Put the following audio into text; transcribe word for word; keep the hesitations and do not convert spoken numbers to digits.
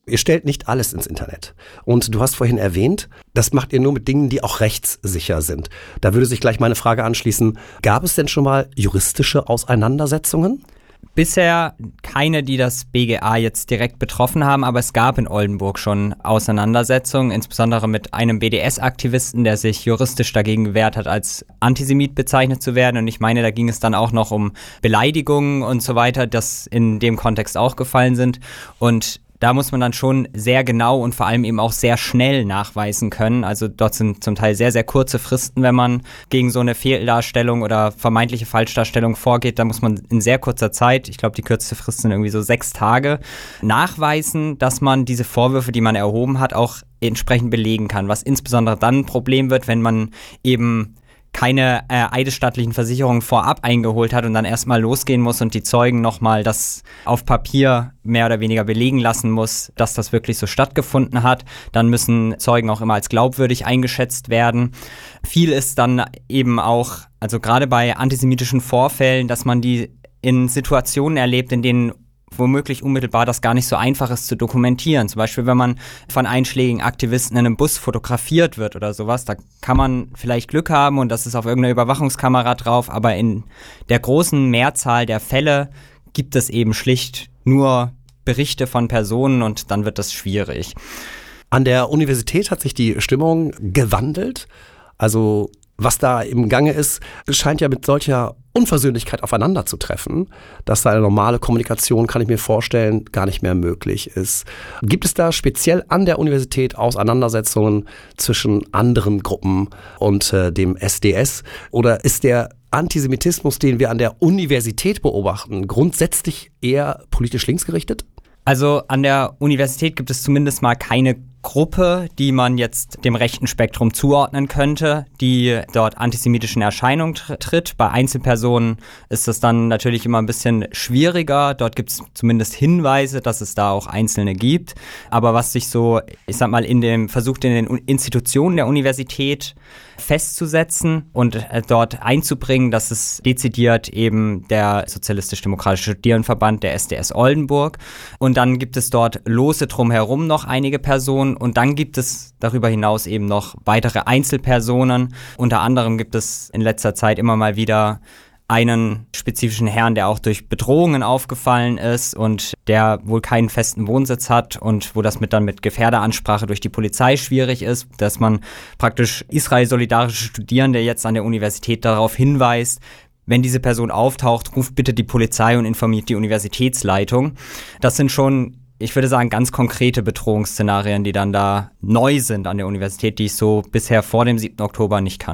Ihr stellt nicht alles ins Internet. Und du hast vorhin erwähnt, das macht ihr nur mit Dingen, die auch rechtssicher sind. Da würde sich gleich meine Frage anschließen, gab es denn schon mal juristische Auseinandersetzungen? Bisher keine, die das B G A jetzt direkt betroffen haben, aber es gab in Oldenburg schon Auseinandersetzungen, insbesondere mit einem B D S-Aktivisten, der sich juristisch dagegen gewehrt hat, als Antisemit bezeichnet zu werden. Und ich meine, da ging es dann auch noch um Beleidigungen und so weiter, das in dem Kontext auch gefallen sind. Und da muss man dann schon sehr genau und vor allem eben auch sehr schnell nachweisen können. Also dort sind zum Teil sehr, sehr kurze Fristen, wenn man gegen so eine Fehldarstellung oder vermeintliche Falschdarstellung vorgeht. Da muss man in sehr kurzer Zeit, ich glaube die kürzeste Frist sind irgendwie so sechs Tage, nachweisen, dass man diese Vorwürfe, die man erhoben hat, auch entsprechend belegen kann. Was insbesondere dann ein Problem wird, wenn man eben keine äh, eidesstattlichen Versicherungen vorab eingeholt hat und dann erstmal losgehen muss und die Zeugen nochmal das auf Papier mehr oder weniger belegen lassen muss, dass das wirklich so stattgefunden hat. Dann müssen Zeugen auch immer als glaubwürdig eingeschätzt werden. Viel ist dann eben auch, also gerade bei antisemitischen Vorfällen, dass man die in Situationen erlebt, in denen womöglich unmittelbar das gar nicht so einfach ist zu dokumentieren. Zum Beispiel, wenn man von einschlägigen Aktivisten in einem Bus fotografiert wird oder sowas, da kann man vielleicht Glück haben und das ist auf irgendeiner Überwachungskamera drauf, aber in der großen Mehrzahl der Fälle gibt es eben schlicht nur Berichte von Personen und dann wird das schwierig. An der Universität hat sich die Stimmung gewandelt. Also was da im Gange ist, scheint ja mit solcher Unversöhnlichkeit aufeinander zu treffen, dass da eine normale Kommunikation, kann ich mir vorstellen, gar nicht mehr möglich ist. Gibt es da speziell an der Universität Auseinandersetzungen zwischen anderen Gruppen und äh, dem S D S? Oder ist der Antisemitismus, den wir an der Universität beobachten, grundsätzlich eher politisch linksgerichtet? Also an der Universität gibt es zumindest mal keine Gruppe, die man jetzt dem rechten Spektrum zuordnen könnte, die dort antisemitischen Erscheinungen tritt. Bei Einzelpersonen ist das dann natürlich immer ein bisschen schwieriger. Dort gibt es zumindest Hinweise, dass es da auch Einzelne gibt. Aber was sich so, ich sag mal, in dem versucht in den Institutionen der Universität festzusetzen und äh, dort einzubringen, dass es dezidiert eben der Sozialistisch-Demokratische Studierendenverband, der S D S Oldenburg. Und dann gibt es dort lose drumherum noch einige Personen. Und dann gibt es darüber hinaus eben noch weitere Einzelpersonen. Unter anderem gibt es in letzter Zeit immer mal wieder einen spezifischen Herrn, der auch durch Bedrohungen aufgefallen ist und der wohl keinen festen Wohnsitz hat und wo das mit dann mit Gefährderansprache durch die Polizei schwierig ist, dass man praktisch israel-solidarische Studierende jetzt an der Universität darauf hinweist, wenn diese Person auftaucht, ruft bitte die Polizei und informiert die Universitätsleitung. Das sind schon, ich würde sagen, ganz konkrete Bedrohungsszenarien, die dann da neu sind an der Universität, die ich so bisher vor dem siebten Oktober nicht kannte.